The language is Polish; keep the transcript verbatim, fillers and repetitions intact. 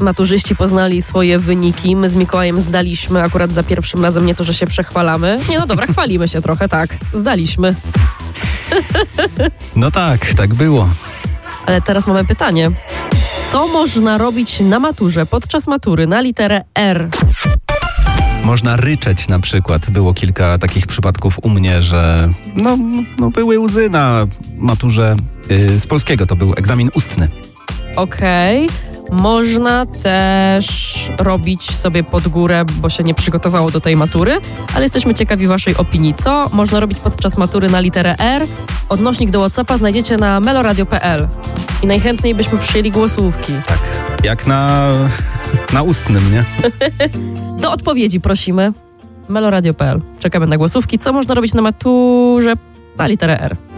maturzyści poznali swoje wyniki. My z Mikołajem zdaliśmy akurat za pierwszym razem, nie to, że się przechwalamy. Nie, no dobra, chwalimy się trochę, tak. Zdaliśmy. No tak, tak było. Ale teraz mamy pytanie. Co można robić na maturze, podczas matury, na literę R? Można ryczeć na przykład. Było kilka takich przypadków u mnie, że no, no były łzy na maturze yy, z polskiego. To był egzamin ustny. Okej. Okay. Można też robić sobie pod górę, bo się nie przygotowało do tej matury, ale jesteśmy ciekawi waszej opinii. Co można robić podczas matury na literę R? Odnośnik do WhatsAppa znajdziecie na meloradio kropka p l. I najchętniej byśmy przyjęli głosówki. Tak, jak na, na ustnym, nie? Do odpowiedzi prosimy. meloradio kropka p l. Czekamy na głosówki. Co można robić na maturze na literę R?